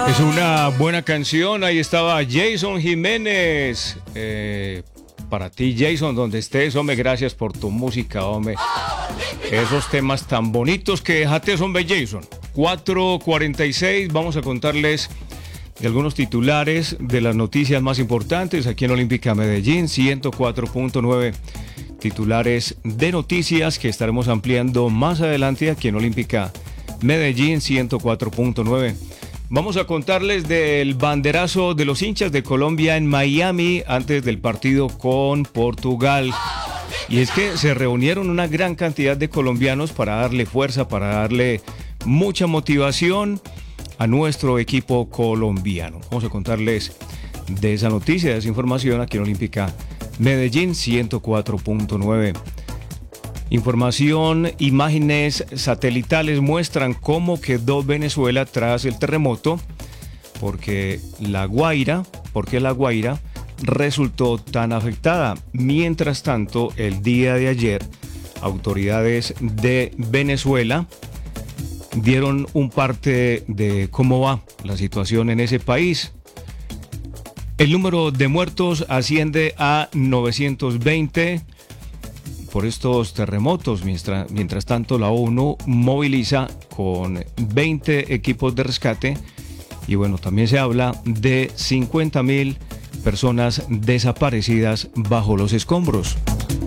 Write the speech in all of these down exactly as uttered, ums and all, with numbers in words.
Es una buena canción, ahí estaba Jason Jiménez. Eh, para ti, Jason, donde estés, hombre, gracias por tu música, hombre. Esos temas tan bonitos que dejaste, hombre, Jason. cuatro cuarenta y seis, vamos a contarles de algunos titulares de las noticias más importantes aquí en Olímpica Medellín, ciento cuatro punto nueve. Titulares de noticias que estaremos ampliando más adelante aquí en Olímpica Medellín, ciento cuatro punto nueve. Vamos a contarles del banderazo de los hinchas de Colombia en Miami antes del partido con Portugal. Y es que se reunieron una gran cantidad de colombianos para darle fuerza, para darle mucha motivación a nuestro equipo colombiano. Vamos a contarles de esa noticia, de esa información aquí en Olímpica Medellín, ciento cuatro punto nueve. Información, imágenes satelitales muestran cómo quedó Venezuela tras el terremoto, porque La Guaira, porque La Guaira resultó tan afectada. Mientras tanto, el día de ayer, autoridades de Venezuela dieron un parte de cómo va la situación en ese país. El número de muertos asciende a novecientos veinte. Por estos terremotos. Mientras, mientras tanto, la ONU moviliza con veinte equipos de rescate y bueno, también se habla de cincuenta mil personas desaparecidas bajo los escombros.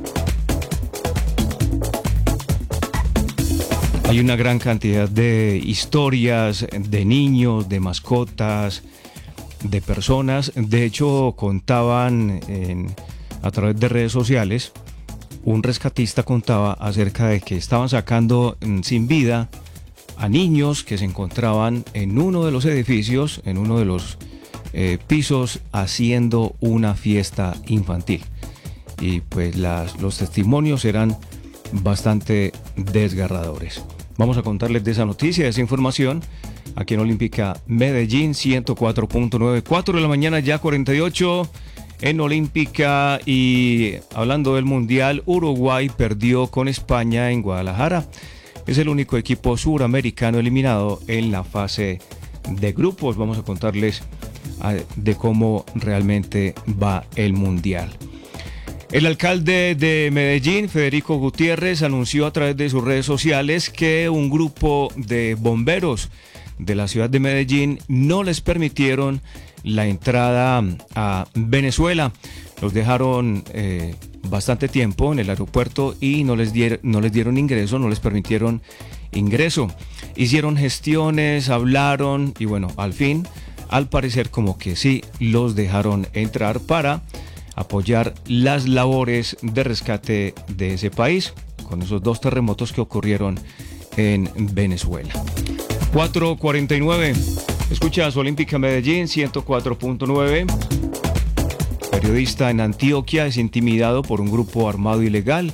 Hay una gran cantidad de historias de niños, de mascotas, de personas. De hecho, contaban en, a través de redes sociales. Un rescatista contaba acerca de que estaban sacando sin vida a niños que se encontraban en uno de los edificios, en uno de los eh, pisos, haciendo una fiesta infantil. Y pues las, los testimonios eran bastante desgarradores. Vamos a contarles de esa noticia, de esa información, aquí en Olímpica Medellín, ciento cuatro punto nueve, cuatro de la mañana, ya cuarenta y ocho. En Olímpica, y hablando del Mundial, Uruguay perdió con España en Guadalajara. Es el único equipo suramericano eliminado en la fase de grupos. Vamos a contarles de cómo realmente va el Mundial. El alcalde de Medellín, Federico Gutiérrez, anunció a través de sus redes sociales que un grupo de bomberos de la ciudad de Medellín no les permitieron la entrada a Venezuela. Los dejaron eh, bastante tiempo en el aeropuerto y no les, dier, no les dieron ingreso, no les permitieron ingreso. Hicieron gestiones, hablaron y bueno, al fin, al parecer como que sí, los dejaron entrar para apoyar las labores de rescate de ese país con esos dos terremotos que ocurrieron en Venezuela. cuatro cuarenta y nueve. Escuchas Olímpica Medellín, ciento cuatro punto nueve. Periodista en Antioquia es intimidado por un grupo armado ilegal.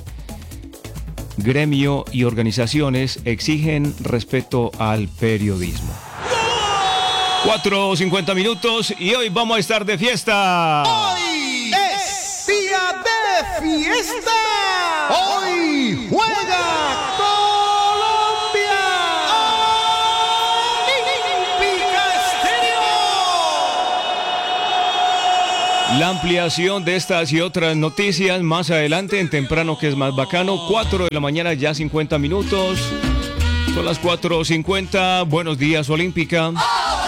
Gremio y organizaciones exigen respeto al periodismo. cuatro cincuenta minutos y hoy vamos a estar de fiesta. Hoy es día de fiesta. Hoy juega la ampliación de estas y otras noticias más adelante en Temprano que es más bacano. Cuatro de la mañana, ya cincuenta minutos. Son las cuatro cincuenta. Buenos días, Olímpica.